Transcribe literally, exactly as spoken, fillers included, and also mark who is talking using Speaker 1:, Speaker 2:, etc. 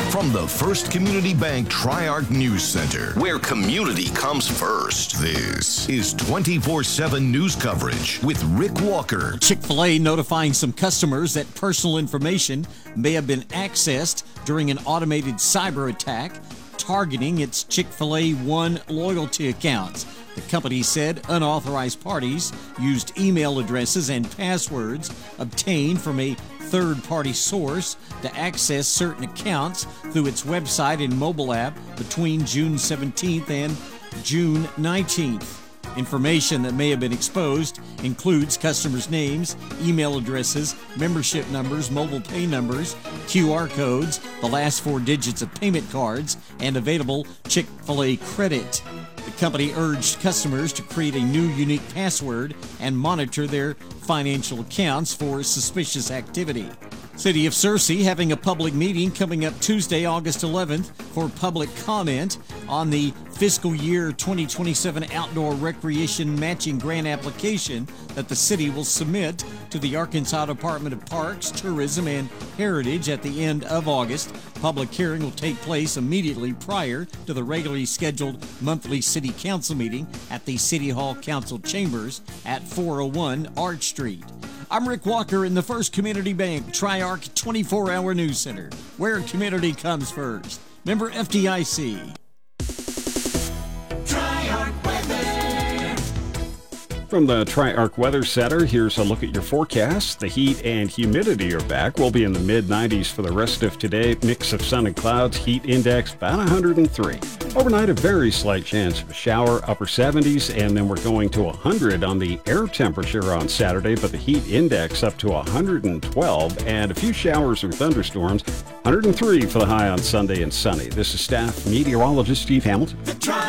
Speaker 1: From the First Community Bank Tri-Arc News Center, where community comes first, this is twenty-four seven news coverage with Rick Walker.
Speaker 2: Chick-fil-A notifying some customers that personal information may have been accessed during an automated cyber attack targeting its Chick-fil-A One loyalty accounts. The company said unauthorized parties used email addresses and passwords obtained from a third-party source to access certain accounts through its website and mobile app between June seventeenth and June nineteenth. Information that may have been exposed includes customers' names, email addresses, membership numbers, mobile pay numbers, Q R codes, the last four digits of payment cards, and available Chick-fil-A credit. The company urged customers to create a new unique password and monitor their financial accounts for suspicious activity. City of Searcy having a public meeting coming up Tuesday, August eleventh for public comment on the fiscal year twenty twenty-seven outdoor recreation matching grant application that the city will submit to the Arkansas Department of Parks, Tourism, and Heritage at the end of August. Public hearing will take place immediately prior to the regularly scheduled monthly city council meeting at the City Hall Council Chambers at four oh one Arch Street. I'm Rick Walker in the First Community Bank Tri-Arc twenty-four hour News Center, where community comes first. Member F D I C.
Speaker 3: Tri-Arc Weather.
Speaker 4: From the Tri-Arc Weather Center, here's a look at your forecast. The heat and humidity are back. We'll be in the mid nineties for the rest of today. Mix of sun and clouds. Heat index about one hundred three. Overnight, a very slight chance of a shower, upper seventies, and then we're going to one hundred on the air temperature on Saturday, but the heat index up to one hundred twelve, and a few showers or thunderstorms. one hundred three for the high on Sunday and sunny. This is staff meteorologist Steve Hamilton.
Speaker 3: The Tri-